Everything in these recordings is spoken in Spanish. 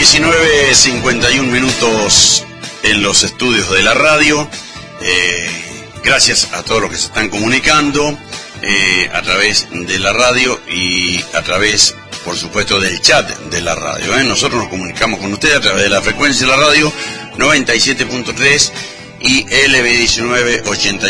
19:51 en los estudios de la radio. Gracias a todos los que se están comunicando a través de la radio y a través, por supuesto, del chat de la radio. Nosotros nos comunicamos con ustedes a través de la frecuencia de la radio 97.3 y LB19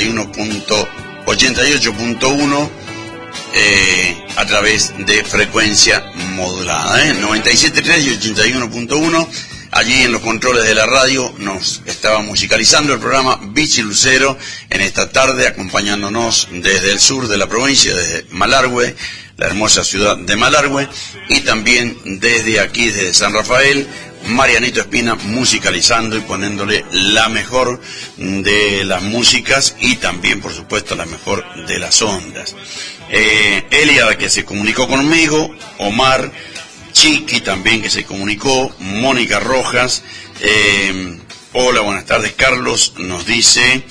88.1 a través de frecuencia modulada. 97.3 y 81.1. Allí en los controles de la radio nos estaba musicalizando el programa Vichy Lucero en esta tarde, acompañándonos desde el sur de la provincia, desde Malargüe, la hermosa ciudad de Malargüe, y también desde aquí, desde San Rafael, Marianito Espina musicalizando y poniéndole la mejor de las músicas y también, por supuesto, la mejor de las ondas. Elia, que se comunicó conmigo, Omar, Chiqui también que se comunicó, Mónica Rojas, hola, buenas tardes. Carlos nos dice,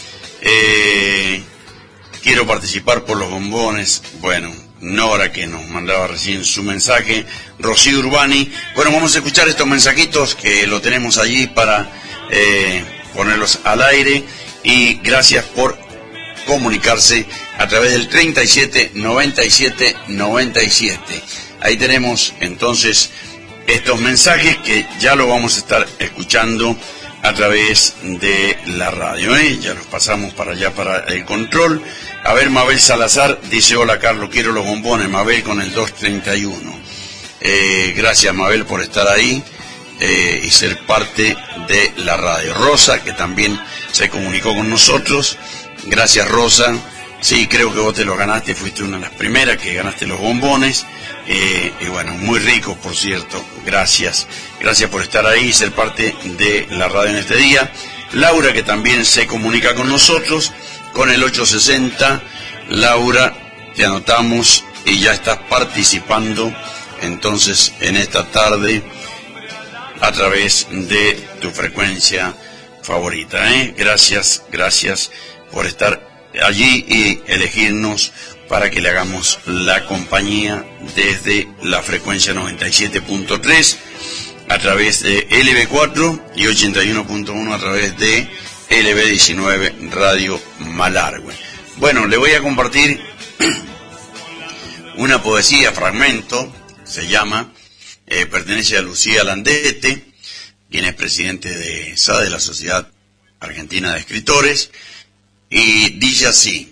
quiero participar por los bombones. Bueno, Nora, que nos mandaba recién su mensaje, Rocío Urbani. Bueno, vamos a escuchar estos mensajitos que lo tenemos allí para ponerlos al aire, y gracias por comunicarse a través del 37 97 97. Ahí tenemos entonces estos mensajes que ya lo vamos a estar escuchando a través de la radio. Ya los pasamos para allá, para el control. A ver, Mabel Salazar dice, hola Carlos, quiero los bombones, Mabel con el 231. Gracias, Mabel, por estar ahí y ser parte de la radio. Rosa, que también se comunicó con nosotros. Gracias, Rosa. Sí, creo que vos te los ganaste, fuiste una de las primeras que ganaste los bombones. Y bueno, muy ricos, por cierto. Gracias por estar ahí y ser parte de la radio en este día. Laura, que también se comunica con nosotros con el 860. Laura, te anotamos y ya estás participando entonces en esta tarde a través de tu frecuencia favorita. Gracias por estar allí y elegirnos para que le hagamos la compañía desde la frecuencia 97.3 a través de LB4 y 81.1 a través de LB19 Radio Malargüe. Bueno, le voy a compartir una poesía, fragmento, se llama, pertenece a Lucía Landete, quien es presidente de SADE, la Sociedad Argentina de Escritores, y dice así: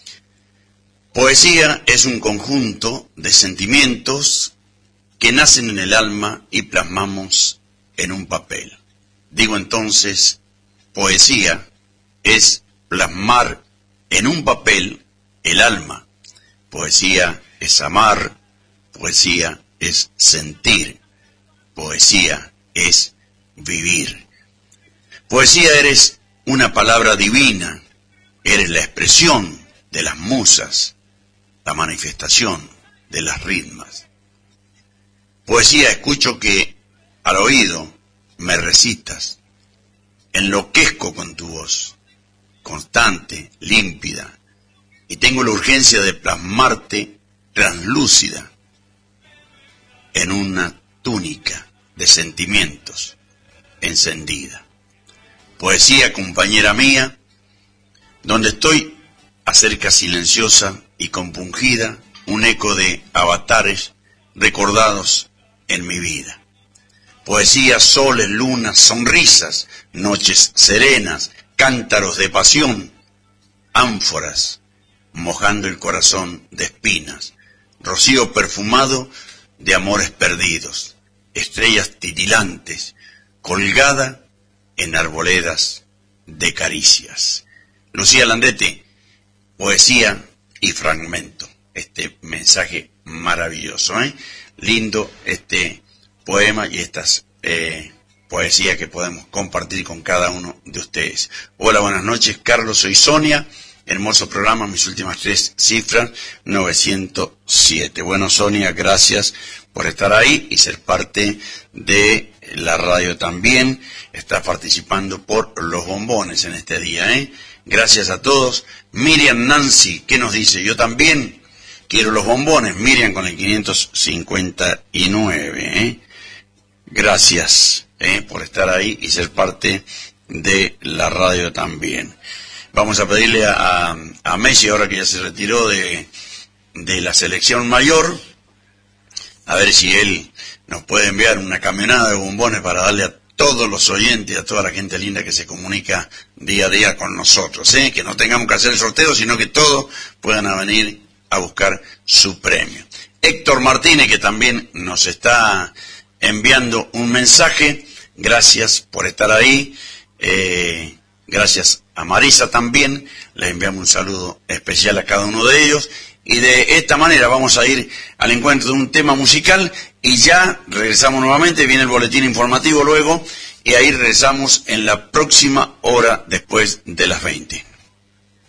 poesía es un conjunto de sentimientos que nacen en el alma y plasmamos en un papel. Digo entonces, poesía es plasmar en un papel el alma. Poesía es amar, poesía es sentir, poesía es vivir. Poesía eres una palabra divina, eres la expresión de las musas, la manifestación de las ritmas. Poesía, escucho que al oído me recitas, enloquezco con tu voz, constante, límpida, y tengo la urgencia de plasmarte translúcida en una túnica de sentimientos encendida. Poesía, compañera mía, donde estoy acerca silenciosa y compungida un eco de avatares recordados en mi vida. Poesía, soles, lunas, sonrisas, noches serenas, cántaros de pasión, ánforas mojando el corazón de espinas, rocío perfumado de amores perdidos, estrellas titilantes, colgada en arboledas de caricias. Lucía Landete, poesía y fragmento. Este mensaje maravilloso, lindo este poema y estas poesías que podemos compartir con cada uno de ustedes. Hola, buenas noches, Carlos, soy Sonia. Hermoso programa, mis últimas 3 cifras, 907. Bueno, Sonia, gracias por estar ahí y ser parte de la radio también. Estás participando por los bombones en este día, Gracias a todos. Miriam Nancy, ¿qué nos dice? Yo también quiero los bombones. Miriam con el 559, Gracias por estar ahí y ser parte de la radio también. Vamos a pedirle a Messi, ahora que ya se retiró de la selección mayor, a ver si él nos puede enviar una camionada de bombones para darle a todos los oyentes, a toda la gente linda que se comunica día a día con nosotros, que no tengamos que hacer el sorteo, sino que todos puedan venir a buscar su premio. Héctor Martínez, que también nos está enviando un mensaje, gracias por estar ahí, gracias a Marisa también, les enviamos un saludo especial a cada uno de ellos, y de esta manera vamos a ir al encuentro de un tema musical, y ya regresamos nuevamente, viene el boletín informativo luego, y ahí regresamos en la próxima hora después de las 20.